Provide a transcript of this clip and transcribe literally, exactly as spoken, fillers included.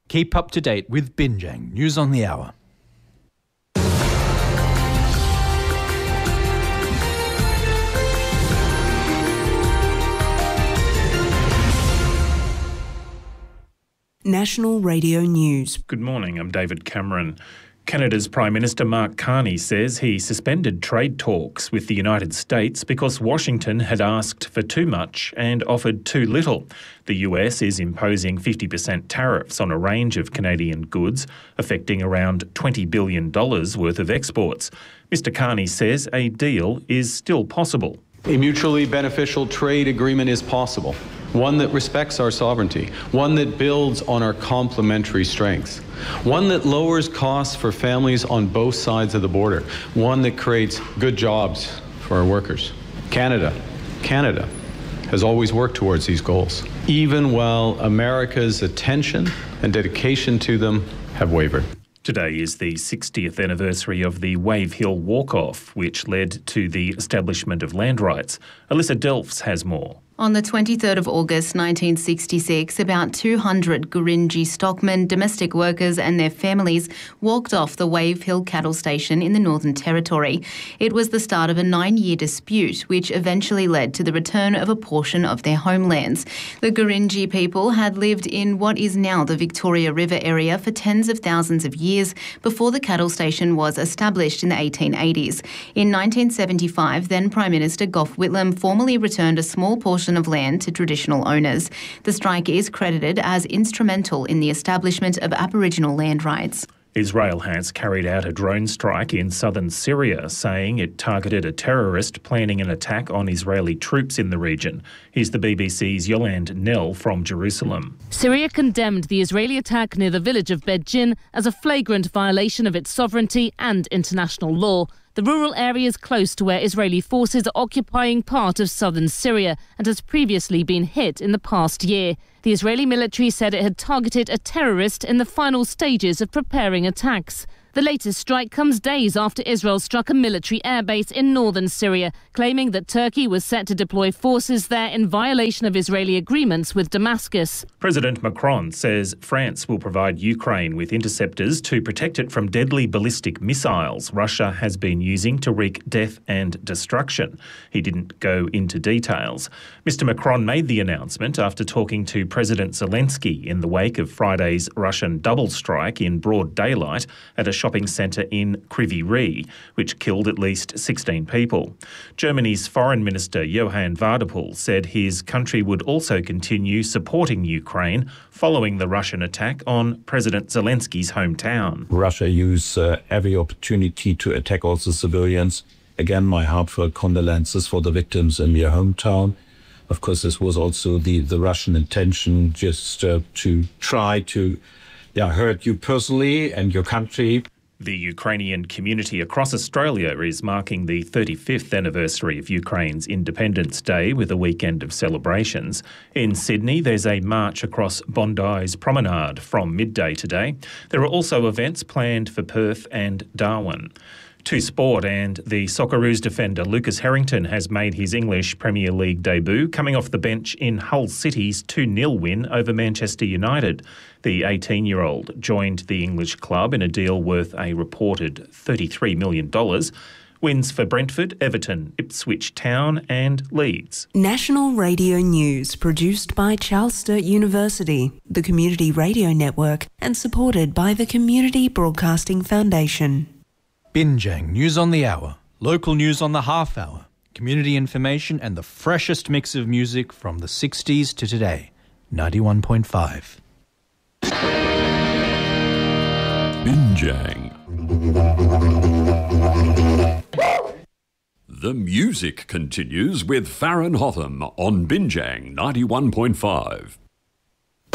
Keep up to date with Binjang News on the Hour. National Radio News. Good morning, I'm David Cameron. Canada's Prime Minister Mark Carney says he suspended trade talks with the United States because Washington had asked for too much and offered too little. The U S is imposing fifty percent tariffs on a range of Canadian goods, affecting around twenty billion dollars worth of exports. Mister Carney says a deal is still possible. A mutually beneficial trade agreement is possible, one that respects our sovereignty, one that builds on our complementary strengths, one that lowers costs for families on both sides of the border, one that creates good jobs for our workers. Canada, Canada has always worked towards these goals, even while America's attention and dedication to them have wavered. Today is the sixtieth anniversary of the Wave Hill Walk-Off, which led to the establishment of land rights. Alyssa Delfs has more. On the twenty-third of August nineteen sixty-six, about two hundred Gurindji stockmen, domestic workers and their families walked off the Wave Hill cattle station in the Northern Territory. It was the start of a nine-year dispute which eventually led to the return of a portion of their homelands. The Gurindji people had lived in what is now the Victoria River area for tens of thousands of years before the cattle station was established in the eighteen eighties. In nineteen seventy-five, then Prime Minister Gough Whitlam formally returned a small portion of land to traditional owners. The strike is credited as instrumental in the establishment of Aboriginal land rights. Israel has carried out a drone strike in southern Syria, saying it targeted a terrorist planning an attack on Israeli troops in the region. Here's the B B C's Yolande Nell from Jerusalem. Syria condemned the Israeli attack near the village of Beit-Jin as a flagrant violation of its sovereignty and international law. The rural area is close to where Israeli forces are occupying part of southern Syria and has previously been hit in the past year. The Israeli military said it had targeted a terrorist in the final stages of preparing attacks. The latest strike comes days after Israel struck a military airbase in northern Syria, claiming that Turkey was set to deploy forces there in violation of Israeli agreements with Damascus. President Macron says France will provide Ukraine with interceptors to protect it from deadly ballistic missiles Russia has been using to wreak death and destruction. He didn't go into details. Mister Macron made the announcement after talking to President Zelensky in the wake of Friday's Russian double strike in broad daylight at a shopping centre in Kryvyi Rih, which killed at least sixteen people. Germany's Foreign Minister Johann Wadephul said his country would also continue supporting Ukraine following the Russian attack on President Zelensky's hometown. Russia used uh, every opportunity to attack also civilians. Again, my heartfelt condolences for the victims in your hometown. Of course, this was also the, the Russian intention, just uh, to try to yeah, hurt you personally and your country. The Ukrainian community across Australia is marking the thirty-fifth anniversary of Ukraine's Independence Day with a weekend of celebrations. In Sydney, there's a march across Bondi's Promenade from midday today. There are also events planned for Perth and Darwin. To sport, and the Socceroos defender Lucas Harrington has made his English Premier League debut, coming off the bench in Hull City's two nil win over Manchester United. The eighteen-year-old joined the English club in a deal worth a reported thirty-three million dollars. Wins for Brentford, Everton, Ipswich Town and Leeds. National Radio News, produced by Charles Sturt University, the Community Radio Network, and supported by the Community Broadcasting Foundation. Binjang News on the Hour, local news on the half hour, community information and the freshest mix of music from the sixties to today. ninety-one point five. Binjang. The music continues with Farron Hotham on Binjang ninety-one point five.